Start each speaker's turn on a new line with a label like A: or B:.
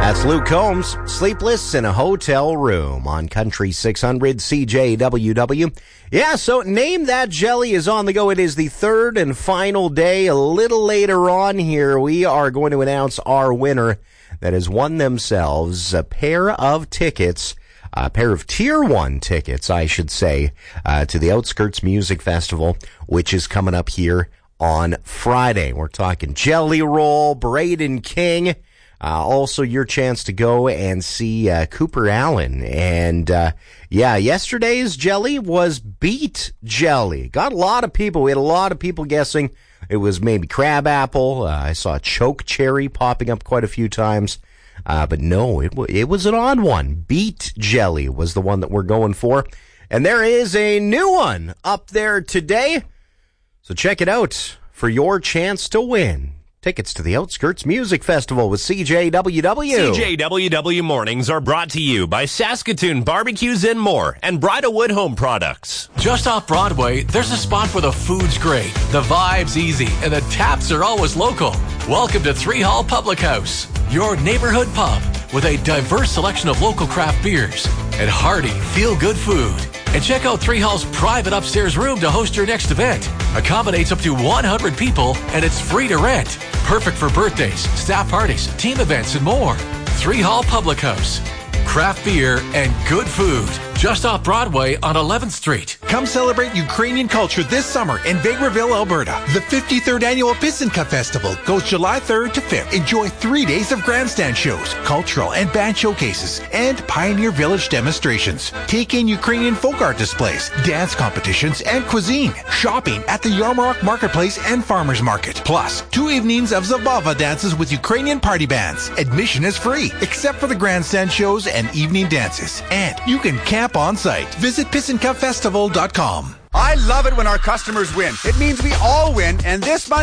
A: That's Luke Combs, Sleepless in a Hotel Room on Country 600 CJWW. Yeah, so Name That Jelly is on the go. It is the third and final day. A little later on here, we are going to announce our winner that has won themselves a pair of tickets, a pair of Tier 1 tickets, I should say, to the Outskirts Music Festival, which is coming up here on Friday. We're talking Jelly Roll, Braden King. Also your chance to go and see Cooper Allen. And yesterday's Jelly was Beet Jelly. Got a lot of people. We had a lot of people guessing it was maybe crabapple. I saw choke cherry popping up quite a few times. But no, it was an odd one. Beet Jelly was the one that we're going for. And there is a new one up there today. So check it out for your chance to win tickets to the Outskirts Music Festival with CJWW.
B: CJWW Mornings are brought to you by Saskatoon Barbecues and More and Bridalwood Home Products.
C: Just off Broadway, there's a spot where the food's great, the vibe's easy, and the taps are always local. Welcome to Three Hall Public House, your neighborhood pub with a diverse selection of local craft beers and hearty, feel-good food. And check out Three Hall's private upstairs room to host your next event. Accommodates up to 100 people, and it's free to rent. Perfect for birthdays, staff parties, team events, and more. Three Hall Public House. Craft beer and good food. Just off Broadway on 11th Street.
D: Come celebrate Ukrainian culture this summer in Vegreville, Alberta. The 53rd Annual Piston Cup Festival goes July 3rd to 5th. Enjoy 3 days of grandstand shows, cultural and band showcases, and Pioneer Village demonstrations. Take in Ukrainian folk art displays, dance competitions, and cuisine. Shopping at the Yarmarok Marketplace and Farmers Market. Plus, 2 evenings of Zabava dances with Ukrainian party bands. Admission is free, except for the grandstand shows and evening dances. And you can camp on site. Visit PistonCupFestival.com.
E: I love it when our customers win. It means we all win, and this month